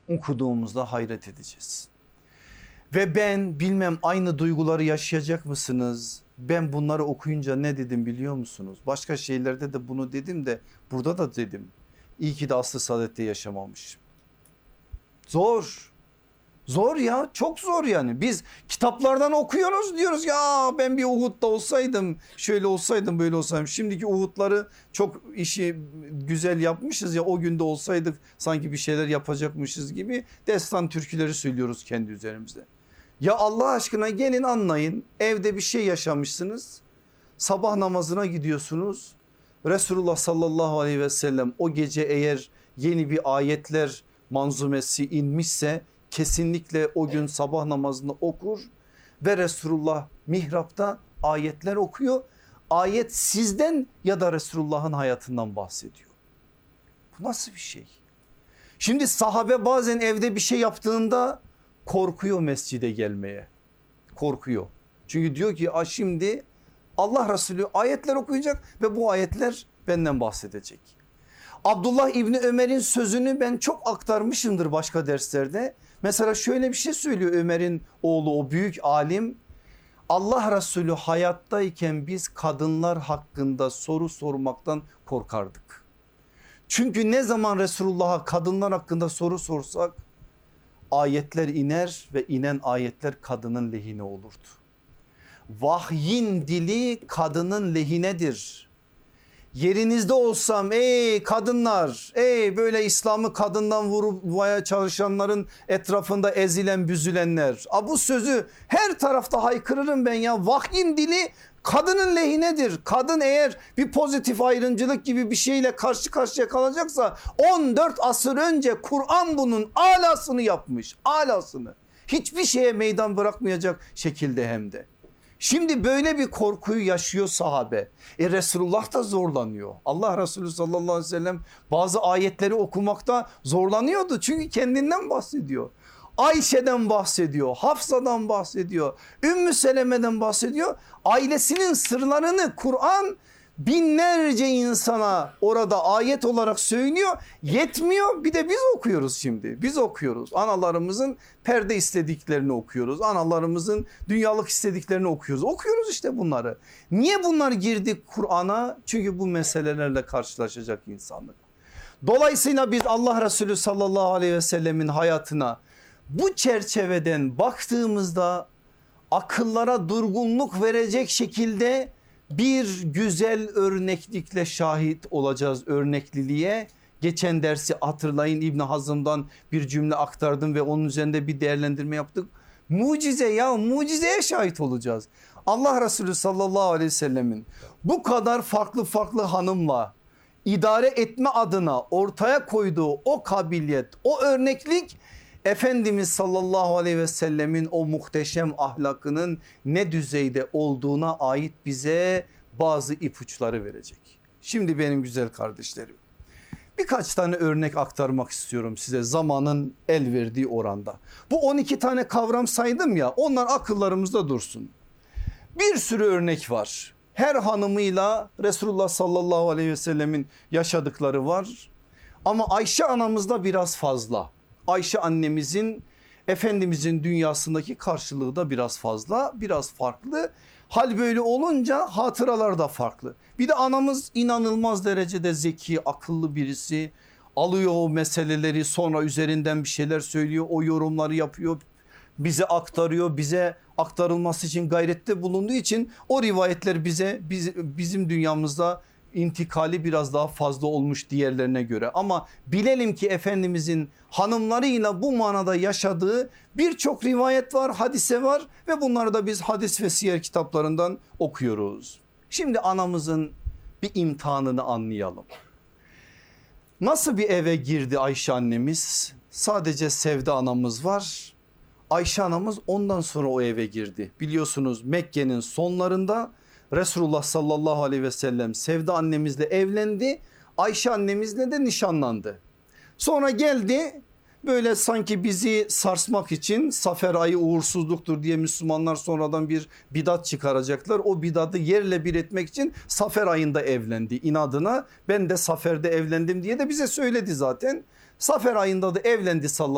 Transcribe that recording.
okuduğumuzda hayret edeceğiz. Ve ben bilmem aynı duyguları yaşayacak mısınız? Ben bunları okuyunca ne dedim biliyor musunuz? Başka şeylerde de bunu dedim de burada da dedim. İyi ki de asr-ı saadette yaşamamışım. Zor. Zor ya, çok zor yani. Biz kitaplardan okuyoruz, diyoruz ya ben bir Uhud'da olsaydım, şöyle olsaydım, böyle olsaydım. Şimdiki Uhud'ları çok işi güzel yapmışız ya, o günde olsaydık sanki bir şeyler yapacakmışız gibi destan türküleri söylüyoruz kendi üzerimizde. Ya Allah aşkına gelin anlayın, evde bir şey yaşamışsınız, sabah namazına gidiyorsunuz. Resulullah sallallahu aleyhi ve sellem o gece eğer yeni bir ayetler manzumesi inmişse kesinlikle o gün sabah namazını okur ve Resulullah mihrapta ayetler okuyor. Ayet sizden ya da Resulullah'ın hayatından bahsediyor. Bu nasıl bir şey? Şimdi sahabe bazen evde bir şey yaptığında korkuyor mescide gelmeye. Korkuyor. Çünkü diyor ki şimdi Allah Resulü ayetler okuyacak ve bu ayetler benden bahsedecek. Abdullah İbni Ömer'in sözünü ben çok aktarmışımdır başka derslerde. Mesela şöyle bir şey söylüyor Ömer'in oğlu, o büyük alim. Allah Resulü hayattayken biz kadınlar hakkında soru sormaktan korkardık. Çünkü ne zaman Resulullah'a kadınlar hakkında soru sorsak ayetler iner ve inen ayetler kadının lehine olurdu. Vahyin dili kadının lehinedir. Yerinizde olsam ey kadınlar, ey böyle İslam'ı kadından vurmaya çalışanların etrafında ezilen büzülenler. Bu sözü her tarafta haykırırım ben ya. Vahyin dili kadının lehinedir. Kadın eğer bir pozitif ayrımcılık gibi bir şeyle karşı karşıya kalacaksa 14 asır önce Kur'an bunun alasını yapmış. Alasını. Hiçbir şeye meydan bırakmayacak şekilde hem de. Şimdi böyle bir korkuyu yaşıyor sahabe. Resulullah da zorlanıyor. Allah Resulü sallallahu aleyhi ve sellem bazı ayetleri okumakta zorlanıyordu. Çünkü kendinden bahsediyor. Ayşe'den bahsediyor. Hafsa'dan bahsediyor. Ümmü Seleme'den bahsediyor. Ailesinin sırlarını Kur'an binlerce insana orada ayet olarak söylüyor. Yetmiyor, bir de biz okuyoruz şimdi. Biz okuyoruz. Analarımızın perde istediklerini okuyoruz. Analarımızın dünyalık istediklerini okuyoruz. Okuyoruz işte bunları. Niye bunlar girdi Kur'an'a? Çünkü bu meselelerle karşılaşacak insanlık. Dolayısıyla biz Allah Resulü sallallahu aleyhi ve sellemin hayatına bu çerçeveden baktığımızda akıllara durgunluk verecek şekilde bir güzel örneklikle şahit olacağız, örnekliliğe. Geçen dersi hatırlayın, İbn Hazm'dan bir cümle aktardım ve onun üzerinde bir değerlendirme yaptık. Mucize ya, mucizeye şahit olacağız. Allah Resulü sallallahu aleyhi ve sellemin bu kadar farklı farklı hanımla idare etme adına ortaya koyduğu o kabiliyet, o örneklik Efendimiz sallallahu aleyhi ve sellemin o muhteşem ahlakının ne düzeyde olduğuna ait bize bazı ipuçları verecek. Şimdi benim güzel kardeşlerim, birkaç tane örnek aktarmak istiyorum size zamanın el verdiği oranda. Bu 12 tane kavram saydım ya, onlar akıllarımızda dursun. Bir sürü örnek var. Her hanımıyla Resulullah sallallahu aleyhi ve sellemin yaşadıkları var. Ama Ayşe anamızda biraz fazla. Ayşe annemizin Efendimizin dünyasındaki karşılığı da biraz fazla, biraz farklı. Hal böyle olunca hatıralar da farklı. Bir de anamız inanılmaz derecede zeki, akıllı birisi. Alıyor o meseleleri, sonra üzerinden bir şeyler söylüyor, o yorumları yapıyor, bize aktarıyor, bize aktarılması için gayrette bulunduğu için o rivayetler bizim dünyamızda intikali biraz daha fazla olmuş diğerlerine göre. Ama bilelim ki Efendimizin hanımlarıyla bu manada yaşadığı birçok rivayet var, hadise var ve bunları da biz hadis ve siyer kitaplarından okuyoruz. Şimdi anamızın bir imtihanını anlayalım. Nasıl bir eve girdi Ayşe annemiz? Sadece Sevde anamız var. Ayşe anamız ondan sonra o eve girdi. Biliyorsunuz Mekke'nin sonlarında Resulullah sallallahu aleyhi ve sellem Sevde annemizle evlendi. Ayşe annemizle de nişanlandı. Sonra geldi, böyle sanki bizi sarsmak için Safer ayı uğursuzluktur diye Müslümanlar sonradan bir bidat çıkaracaklar. O bidatı yerle bir etmek için Safer ayında evlendi inadına. Ben de Safer'de evlendim diye de bize söyledi zaten. Safer ayında da evlendi sallallahu